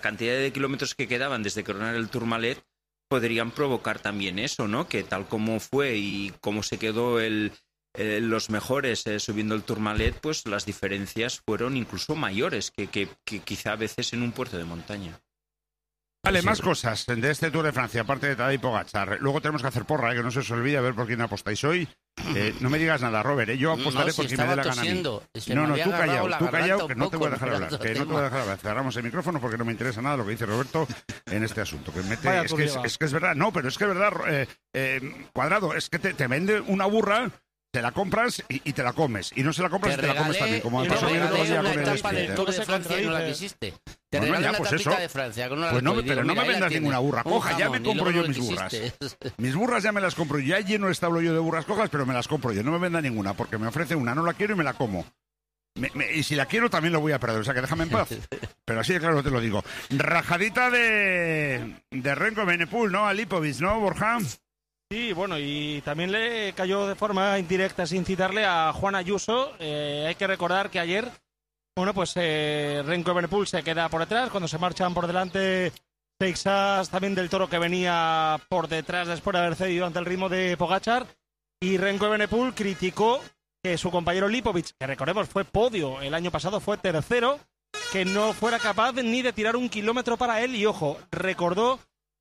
cantidad de kilómetros que quedaban desde coronar el Tourmalet podrían provocar también eso, ¿no? Que tal como fue y como se quedó los mejores subiendo el Tourmalet, pues las diferencias fueron incluso mayores que quizá a veces en un puerto de montaña. Vale, más cosas de este Tour de Francia, aparte de Tadej Pogačar. Luego tenemos que hacer porra, que no se os olvide a ver por quién apostáis hoy. No me digas nada, Robert, yo apostaré por quien me dé la gana a mí. No, tú callado, que no te voy a dejar hablar. Que no te voy a dejar hablar. Cerramos el micrófono porque no me interesa nada lo que dice Roberto en este asunto. Es que es verdad, no, pero es que es verdad, Cuadrado, es que te vende una burra. Te la compras y te la comes. Y no se la compras y te la comes también. Como pasó el otro día con el etapa del Tour de Francia y no la quisiste. Te regalé una tapita de Francia con una pues no, pero no me vendas ninguna burra coja. Ya me compro yo mis burras. Mis burras ya me las compro. Ya lleno el establo yo de burras cojas, pero me las compro yo. No me venda ninguna porque me ofrece una. No la quiero y me la como. Y si la quiero también lo voy a perder. O sea que déjame en paz. Pero así de claro te lo digo. Rajadita de Renko Evenepoel, ¿no? A Lipovic, ¿no, Borja? Sí, bueno, y también le cayó de forma indirecta, sin citarle, a Juan Ayuso. Hay que recordar que ayer, bueno, pues Renko Evenepoel se queda por detrás, cuando se marchan por delante Seixas también del Toro, que venía por detrás después de haber cedido ante el ritmo de Pogačar, y Renko Evenepoel criticó que su compañero Lipovic, que recordemos fue podio el año pasado, fue tercero, que no fuera capaz ni de tirar un kilómetro para él, y ojo, recordó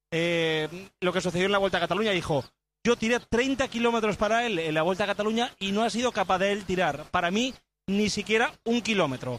lo que sucedió en la Vuelta a Cataluña, dijo: yo tiré 30 kilómetros para él en la Vuelta a Cataluña y no ha sido capaz de él tirar, para mí, ni siquiera un kilómetro.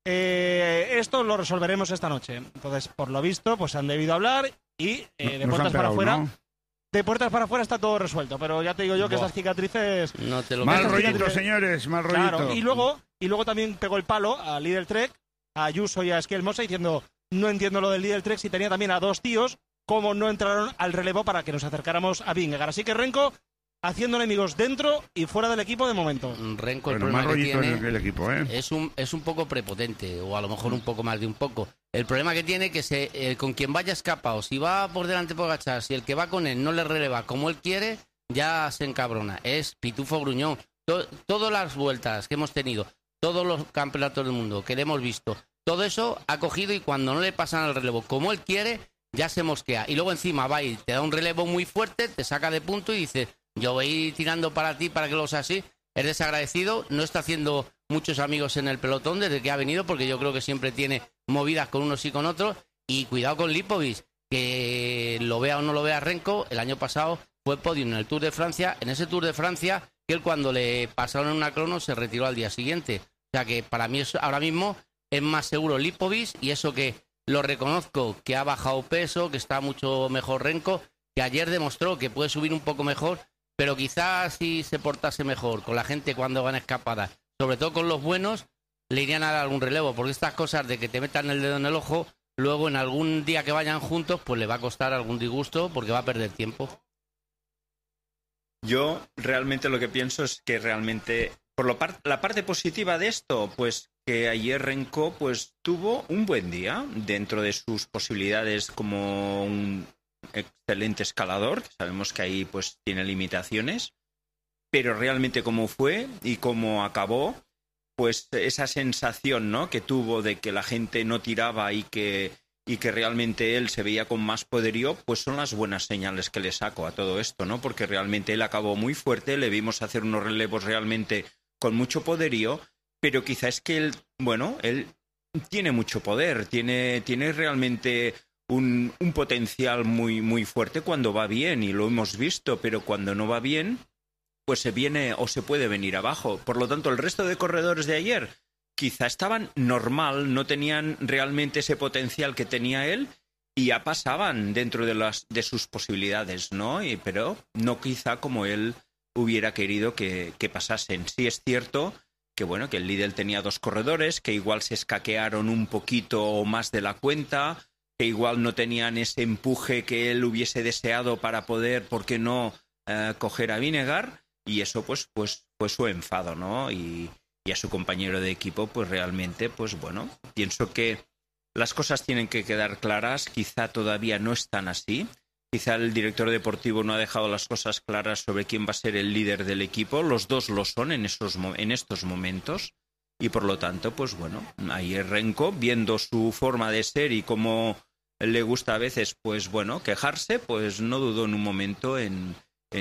Esto lo resolveremos esta noche. Entonces, por lo visto, pues han debido hablar y de puertas para afuera... ¿no? De puertas para afuera está todo resuelto, pero ya te digo yo que estas cicatrices... No te lo mal rollito, señores, mal rollito. Claro, y luego también pegó el palo a Lidl Trek, a Ayuso y a Esquiel Mosa, diciendo: no entiendo lo del Lidl Trek si tenía también a dos tíos, cómo no entraron al relevo para que nos acercáramos a Vingegaard. Así que Renko haciendo enemigos dentro y fuera del equipo de momento. Renko, el problema que tiene el equipo, es un poco prepotente, o a lo mejor un poco más de un poco. El problema que tiene que con quien vaya escapado, si va por delante Pogačar, si el que va con él no le releva como él quiere, ya se encabrona. Es pitufo gruñón. Todas las vueltas que hemos tenido, todos los campeonatos del mundo que le hemos visto, todo eso ha cogido, y cuando no le pasan el relevo como él quiere, ya se mosquea. Y luego encima va y te da un relevo muy fuerte, te saca de punto y dice: yo voy tirando para ti para que lo seas así. Es desagradecido, no está haciendo muchos amigos en el pelotón desde que ha venido, porque yo creo que siempre tiene movidas con unos y con otros. Y cuidado con Lipovic, que lo vea o no lo vea Renko, el año pasado fue podio en el Tour de Francia, en ese Tour de Francia que él, cuando le pasaron una crono, se retiró al día siguiente. O sea que para mí ahora mismo es más seguro Lipovic, y eso que lo reconozco, que ha bajado peso, que está mucho mejor Renko, que ayer demostró que puede subir un poco mejor, pero quizás si se portase mejor con la gente cuando van escapadas, sobre todo con los buenos, le irían a dar algún relevo, porque estas cosas de que te metan el dedo en el ojo, luego en algún día que vayan juntos, pues le va a costar algún disgusto, porque va a perder tiempo. Yo realmente lo que pienso es que realmente, por la parte positiva de esto, pues que ayer Renko pues tuvo un buen día dentro de sus posibilidades como un excelente escalador, que sabemos que ahí pues tiene limitaciones, pero realmente como fue y como acabó, pues esa sensación, ¿no?, que tuvo de que la gente no tiraba y que realmente él se veía con más poderío, pues son las buenas señales que le saco a todo esto, ¿no? Porque realmente él acabó muy fuerte, le vimos hacer unos relevos realmente con mucho poderío, pero quizá es que él tiene mucho poder, tiene realmente un potencial muy, muy fuerte cuando va bien, y lo hemos visto, pero cuando no va bien, pues se viene o se puede venir abajo. Por lo tanto, el resto de corredores de ayer quizá estaban normal, no tenían realmente ese potencial que tenía él, y ya pasaban dentro de sus posibilidades, ¿no? Pero no quizá como él hubiera querido que pasasen. Sí es cierto que bueno, que el Lidl tenía dos corredores que igual se escaquearon un poquito más de la cuenta, que igual no tenían ese empuje que él hubiese deseado para poder, ¿por qué no?, coger a Vingegaard, y eso pues fue su enfado, ¿no? Y a su compañero de equipo, pues realmente, pues bueno, pienso que las cosas tienen que quedar claras, quizá todavía no están así. Quizá el director deportivo no ha dejado las cosas claras sobre quién va a ser el líder del equipo. Los dos lo son en estos momentos. Y por lo tanto, pues bueno, ayer Renko, viendo su forma de ser y cómo le gusta a veces, pues bueno, quejarse, pues no dudó en un momento en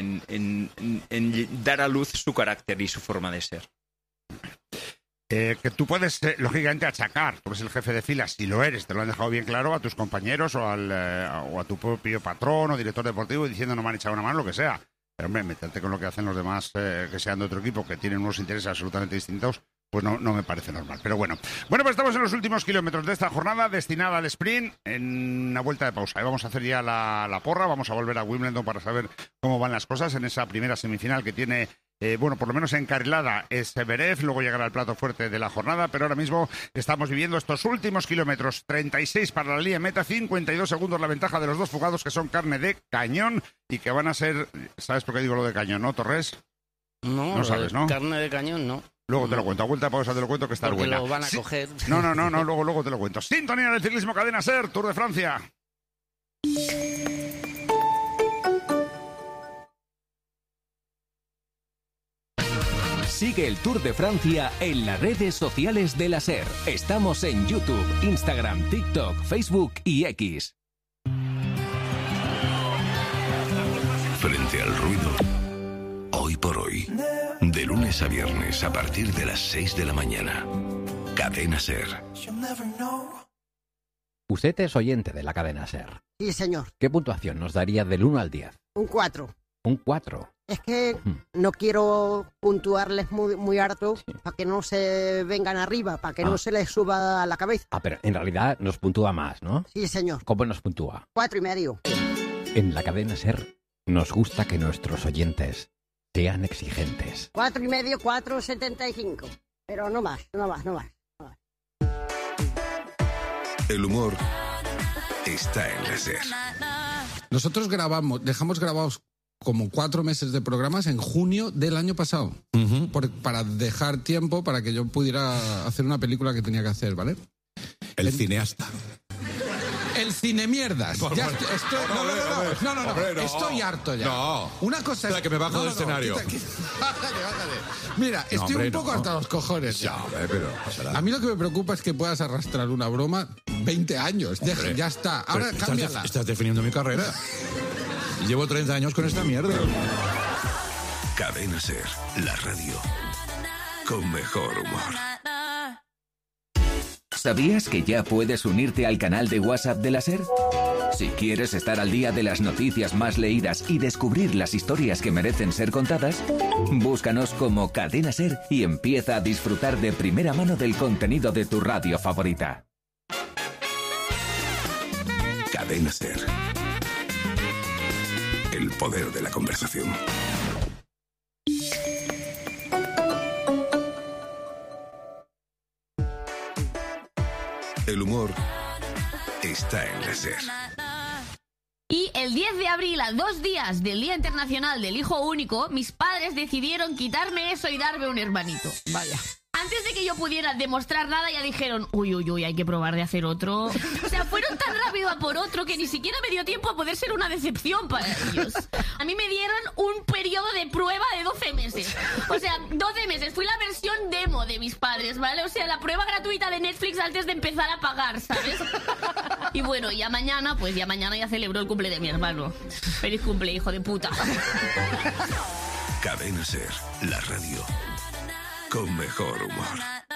dar a luz su carácter y su forma de ser. Que tú puedes, lógicamente, achacar, tú eres el jefe de fila, si lo eres, te lo han dejado bien claro a tus compañeros o a tu propio patrón o director deportivo diciendo no me han echado una mano, lo que sea. Pero, hombre, meterte con lo que hacen los demás que sean de otro equipo, que tienen unos intereses absolutamente distintos, pues no me parece normal. Pero bueno, pues estamos en los últimos kilómetros de esta jornada destinada al sprint en una vuelta de pausa. Vamos a hacer ya la porra, vamos a volver a Wimbledon para saber cómo van las cosas en esa primera semifinal que tiene... por lo menos encarrilada es Zverev, luego llegará el plato fuerte de la jornada, pero ahora mismo estamos viviendo estos últimos kilómetros, 36 para la línea meta, 52 segundos la ventaja de los dos fugados que son carne de cañón y que van a ser, ¿sabes por qué digo lo de cañón, no, Torres? No sabes, ¿no? Carne de cañón, no. Luego te lo cuento, a vuelta de pausa te lo cuento que está buena. Porque lo van a coger. No, luego te lo cuento. Sintonía del ciclismo, Cadena SER, Tour de Francia. Sigue el Tour de Francia en las redes sociales de la SER. Estamos en YouTube, Instagram, TikTok, Facebook y X. Frente al ruido, hoy por hoy, de lunes a viernes a partir de las 6 de la mañana. Cadena SER. Usted es oyente de la Cadena SER. Sí, señor. ¿Qué puntuación nos daría del 1 al 10? Un 4. Un 4. Es que no quiero puntuarles muy harto para que no se vengan arriba, para que no se les suba a la cabeza. Pero en realidad nos puntúa más, ¿no? Sí, señor. ¿Cómo nos puntúa? 4,5. En la Cadena SER nos gusta que nuestros oyentes sean exigentes. 4,5, 4,75. Pero no más. El humor está en la SER. Nosotros dejamos grabados como 4 meses de programas en junio del año pasado, para dejar tiempo para que yo pudiera hacer una película que tenía que hacer, ¿vale? El cineasta. El cinemierdas. No. Estoy harto ya. No. Una cosa es... Espera, que me bajo del escenario. Bájate. Mira, estoy un poco harto a los cojones. Ya, pero... A mí lo que me preocupa es que puedas arrastrar una broma 20 años. Ya está. Ahora cámbiala. Estás definiendo mi carrera. Llevo 30 años con esta mierda. Cadena SER, la radio con mejor humor. ¿Sabías que ya puedes unirte al canal de WhatsApp de la SER? Si quieres estar al día de las noticias más leídas y descubrir las historias que merecen ser contadas, búscanos como Cadena SER y empieza a disfrutar de primera mano del contenido de tu radio favorita. Cadena SER. El poder de la conversación. El humor está en la SER. Y el 10 de abril, a 2 días del Día Internacional del Hijo Único, mis padres decidieron quitarme eso y darme un hermanito. Vaya. Antes de que yo pudiera demostrar nada, ya dijeron, uy, hay que probar de hacer otro. O sea, fueron tan rápido a por otro que ni siquiera me dio tiempo a poder ser una decepción para ellos. A mí me dieron un periodo de prueba de 12 meses. O sea, 12 meses. Fui la versión demo de mis padres, ¿vale? O sea, la prueba gratuita de Netflix antes de empezar a pagar, ¿sabes? Y bueno, ya mañana ya celebro el cumple de mi hermano. Feliz cumple, hijo de puta. Cadena SER, la radio con mejor humor.